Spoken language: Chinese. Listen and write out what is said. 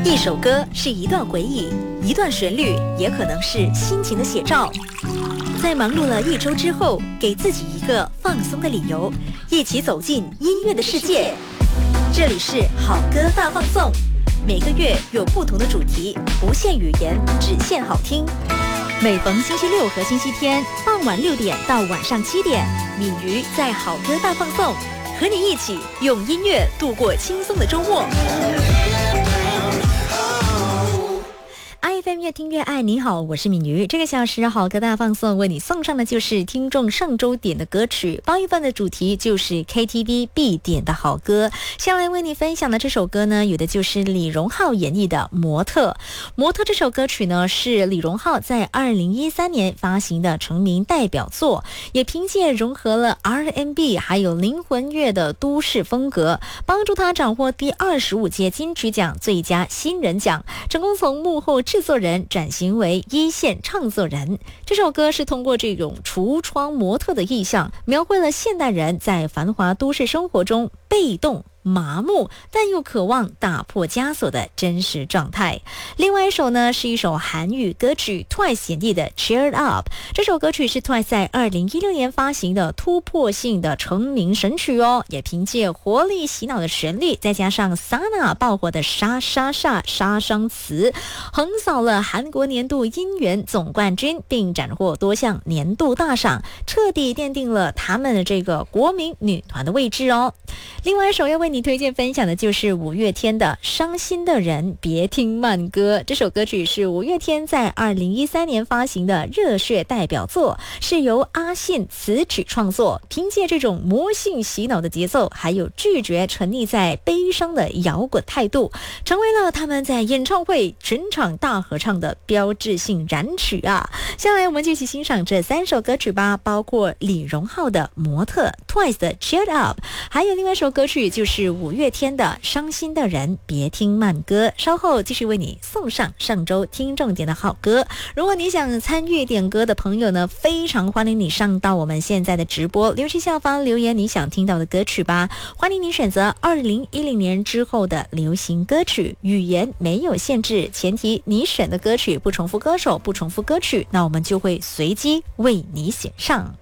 一首歌是一段回忆，一段旋律也可能是心情的写照。在忙碌了一周之后，给自己一个放松的理由，一起走进音乐的世界。这里是好歌大放送，每个月有不同的主题，不限语言，只限好听。每逢星期六和星期天傍晚6点到晚上7点，敏瑜在好歌大放送，和你一起用音乐度过轻松的周末。iFM 越听越爱，你好，我是敏瑜。这个小时好歌大放送为你送上的就是听众上周点的歌曲，8月份的主题就是 KTV 必点的好歌。下来为你分享的这首歌呢，有的就是李荣浩演绎的《模特》。《模特》这首歌曲呢，是李荣浩在2013年发行的成名代表作，也凭借融合了 R&B 还有灵魂乐的都市风格，帮助他斩获第25届金曲奖最佳新人奖，成功从幕后制作人转型为一线唱作人。这首歌是通过这种橱窗模特的意象，描绘了现代人在繁华都市生活中被动麻木但又渴望打破枷锁的真实状态。另外一首呢，是一首韩语歌曲 Twice 演绎的 Cheer Up。 这首歌曲是 Twice 在2016年发行的突破性的成名神曲哦，也凭借活力洗脑的旋律，再加上 Sana 爆火的沙沙沙杀伤词，横扫了韩国年度音源总冠军，并斩获多项年度大赏，彻底奠定了他们的这个国民女团的位置哦。另外一首要为你推荐分享的就是五月天的《伤心的人别听慢歌》。这首歌曲是五月天在2013年发行的热血代表作，是由阿信词曲创作，凭借这种魔性洗脑的节奏，还有拒绝沉溺在悲伤的摇滚态度，成为了他们在演唱会全场大合唱的标志性燃曲啊。下来我们就一起欣赏这3首歌曲吧，包括李荣浩的《模特》， Twice 的 Cheer Up， 还有另外一首歌曲就是五月天的《伤心的人别听慢歌》。稍后继续为你送上上周听众点的好歌。如果你想参与点歌的朋友呢，非常欢迎你上到我们现在的直播留言下方留言你想听到的歌曲吧。欢迎你选择2010年之后的流行歌曲，语言没有限制，前提你选的歌曲不重复歌手不重复歌曲，那我们就会随机为你选上。